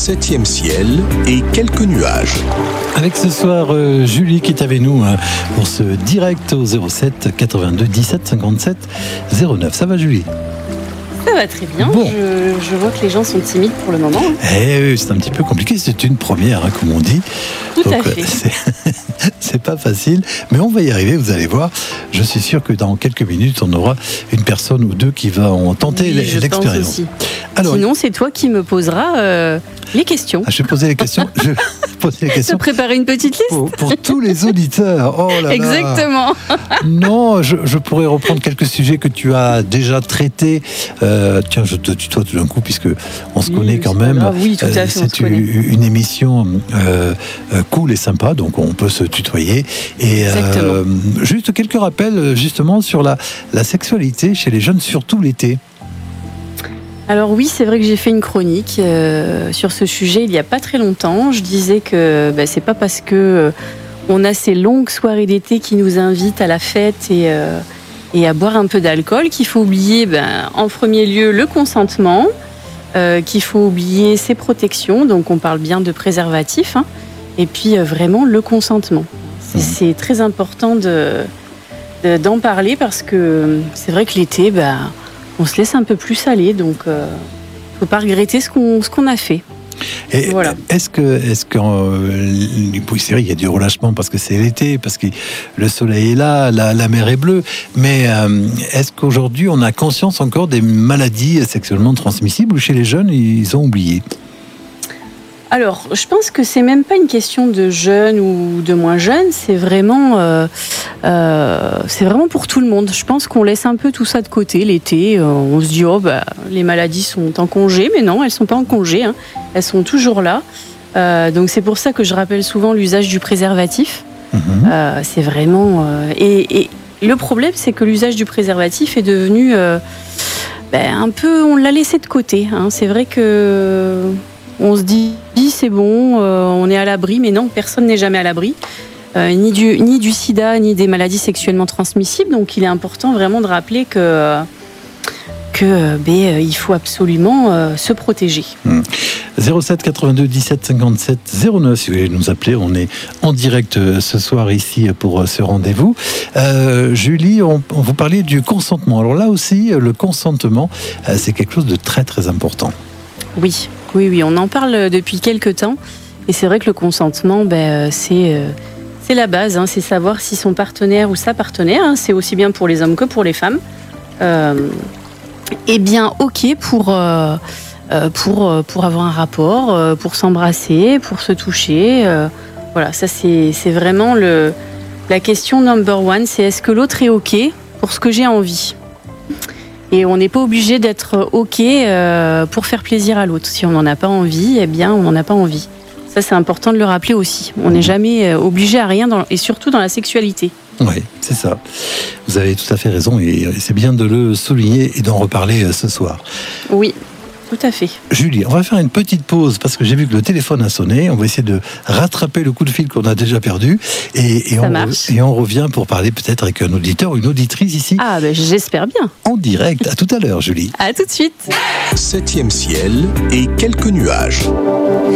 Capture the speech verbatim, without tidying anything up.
Septième ciel et quelques nuages. Avec ce soir euh, Julie qui est avec nous hein, pour ce direct au zéro sept quatre-vingt-deux dix-sept cinquante-sept zéro neuf. Ça va Julie ? Ça va très bien, bon. je, je vois que les gens sont timides pour le moment. Eh, c'est un petit peu compliqué, c'est une première hein, comme on dit. Tout Donc, à fait. C'est, c'est pas facile, mais on va y arriver, vous allez voir. Je suis sûr que dans quelques minutes, on aura une personne ou deux qui va en tenter Oui, je l'expérience. pense aussi. Alors, Sinon, c'est toi qui me poseras euh, les questions. ah, je vais poser les questions. Je vais poser les Tu as questions préparé une petite liste pour, pour tous les auditeurs. Oh là là. Exactement. Non, je, je pourrais reprendre quelques sujets que tu as déjà traités. Euh, tiens, je te tutoie tout d'un coup puisque on se Oui, connaît quand c'est pas même. grave. Oui, tout à fait, on c'est se connaît. une, une émission euh, euh, cool et sympa, donc on peut se tutoyer. Et euh, juste quelques rappels justement sur la, la sexualité chez les jeunes, surtout l'été. Alors oui, c'est vrai que j'ai fait une chronique euh, sur ce sujet il n'y a pas très longtemps. Je disais que bah, c'est pas parce que euh, on a ces longues soirées d'été qui nous invitent à la fête et, euh, et à boire un peu d'alcool qu'il faut oublier ben, en premier lieu le consentement, euh, qu'il faut oublier ses protections, donc on parle bien de préservatifs, hein, et puis euh, vraiment le consentement. C'est, c'est très important de, de, d'en parler parce que c'est vrai que l'été, ben, on se laisse un peu plus aller, donc il euh, ne faut pas regretter ce qu'on, ce qu'on a fait. Et voilà. Est-ce que, est-ce que euh, oui, c'est vrai, il y a du relâchement parce que c'est l'été, parce que le soleil est là, la, la mer est bleue, mais euh, est-ce qu'aujourd'hui on a conscience encore des maladies sexuellement transmissibles ou chez les jeunes ils ont oublié ? Alors, je pense que c'est même pas une question de jeunes ou de moins jeunes, c'est vraiment, euh, euh, c'est vraiment pour tout le monde. Je pense qu'on laisse un peu tout ça de côté l'été. Euh, on se dit, oh, bah, les maladies sont en congé, mais non, elles sont pas en congé, hein. Elles sont toujours là. Euh, donc c'est pour ça que je rappelle souvent l'usage du préservatif. Mmh. Euh, c'est vraiment... Euh, et, et le problème, c'est que l'usage du préservatif est devenu... Euh, ben, un peu... On l'a laissé de côté, hein. C'est vrai que... On se dit, c'est bon, euh, on est à l'abri, mais non, personne n'est jamais à l'abri, euh, ni, du, ni du sida, ni des maladies sexuellement transmissibles. Donc il est important vraiment de rappeler que, que ben, il faut absolument euh, se protéger. Mmh. zéro sept quatre-vingt-deux dix-sept cinquante-sept zéro neuf, si vous voulez nous appeler, on est en direct ce soir ici pour ce rendez-vous. Euh, Julie, on, on vous parlait du consentement. Alors là aussi, le consentement, euh, c'est quelque chose de très très important. Oui. Oui, oui, on en parle depuis quelques temps. Et c'est vrai que le consentement, ben, c'est, euh, c'est la base. Hein, c'est savoir si son partenaire ou sa partenaire, hein, c'est aussi bien pour les hommes que pour les femmes, euh, est bien OK pour, euh, pour, pour avoir un rapport, euh, pour s'embrasser, pour se toucher. Euh, voilà, ça, c'est, c'est vraiment le, la question number one. C'est est-ce que l'autre est OK pour ce que j'ai envie ? Et on n'est pas obligé d'être OK euh, pour faire plaisir à l'autre. Si on n'en a pas envie, eh bien, on n'en a pas envie. Ça, c'est important de le rappeler aussi. On n'est jamais obligé à rien, dans, et surtout dans la sexualité. Oui, c'est ça. Vous avez tout à fait raison et c'est bien de le souligner et d'en reparler ce soir. Oui. Tout à fait. Julie, on va faire une petite pause parce que j'ai vu que le téléphone a sonné. On va essayer de rattraper le coup de fil qu'on a déjà perdu. Et, et, Ça on, marche. et on revient pour parler peut-être avec un auditeur ou une auditrice ici. Ah, ben j'espère bien. En direct. À tout à l'heure, Julie. À tout de suite. Septième ciel et quelques nuages.